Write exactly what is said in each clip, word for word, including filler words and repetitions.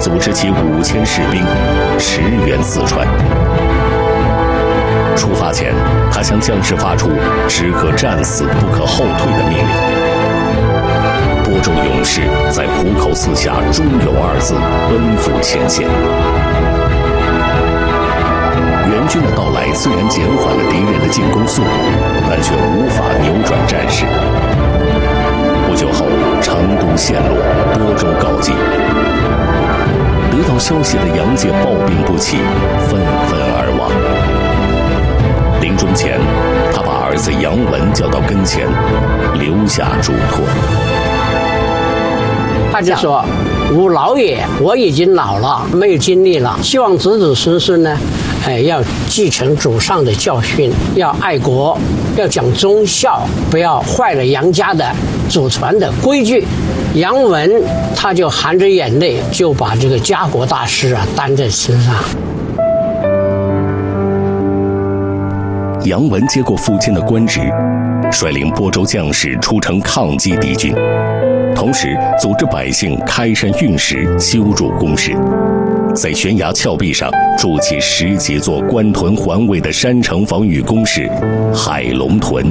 组织起五千士兵，驰援四川。出发前，他向将士发出“只可战死，不可后退”的命令。播州勇士在虎口四下“忠勇”二字，奔赴前线。援军的到来虽然减缓了敌人的进攻速度，但却无法扭转战事。不久后，成都陷落，播州告急。得到消息的杨介抱病不起，愤愤而亡。临终前，他把儿子杨文叫到跟前，留下嘱托。 他就说：“吾老也，我已经老了，没有精力了，希望子子孙孙呢，哎，要继承祖上的教训，要爱国，要讲忠孝，不要坏了杨家的祖传的规矩。”杨文他就含着眼泪，就把这个家国大事啊担在身上。 杨文接过父亲的官职，率领播州将士出城抗击敌军，同时组织百姓开山运石，修筑工事，在悬崖峭壁上筑起十几座关屯环卫的山城防御工事海龙屯。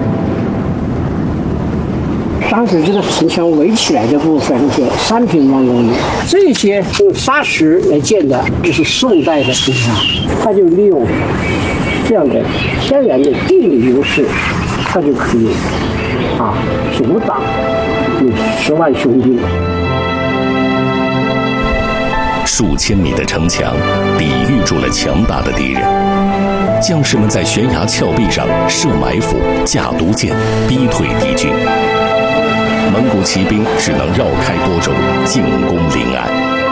当时这个城墙围起来的部分就三平方公里，这些用砂石来建的，就是宋代的城墙，它就利用这样的天然的地理优势，它就可以啊阻挡有十万雄兵。 数千米的城墙抵御住了强大的敌人，将士们在悬崖峭壁上设埋伏、架毒箭，逼退敌军。蒙古骑兵只能绕开播州，进攻临安。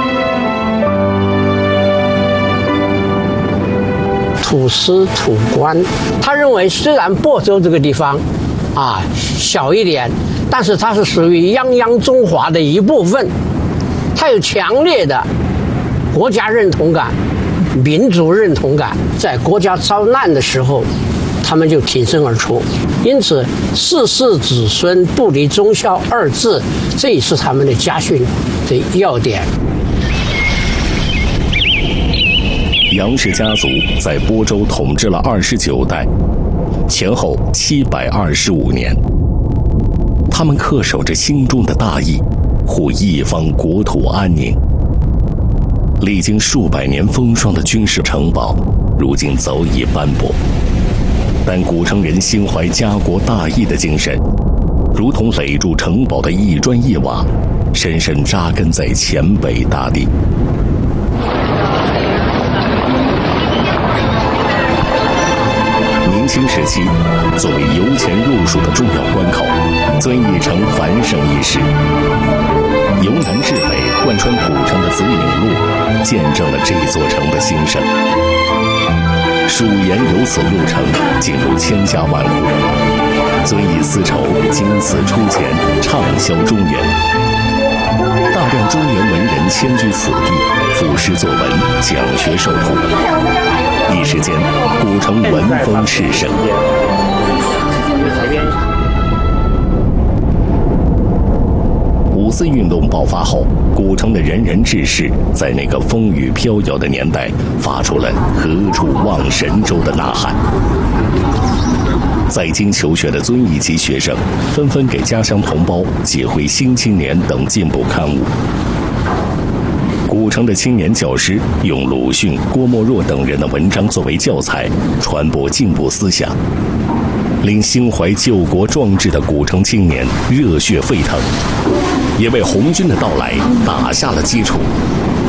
土司土官，他认为虽然播州这个地方啊小一点，但是它是属于泱泱中华的一部分，它有强烈的国家认同感、民族认同感，在国家遭难的时候，他们就挺身而出。因此，世世子孙不离忠孝二字，这也是他们的家训的要点。 杨氏家族在播州统治了二十九代，前后七百二十五年。他们恪守着心中的大义，护一方国土安宁。历经数百年风霜的军事城堡，如今早已斑驳。但古城人心怀家国大义的精神，如同垒筑城堡的一砖一瓦，深深扎根在黔北大地。明清时期，作为由前入蜀的重要关口，遵义城繁盛一时。由南至北贯穿古城的紫岭路，见证了这座城的兴盛。蜀盐由此入城，进入千家万户。遵义丝绸经此出钱，畅销中原。大量中原文人迁居此地，赋诗作文，讲学授徒。一时间，古城文风炽盛。五四运动爆发后，古城的仁人志士在那个风雨飘摇的年代，发出了何处望神州的呐喊。在京求学的遵义籍学生纷纷给家乡同胞寄回《新青年》等进步刊物。古城的青年教师用鲁迅、郭沫若等人的文章作为教材，传播进步思想，令心怀救国壮志的古城青年热血沸腾，也为红军的到来打下了基础。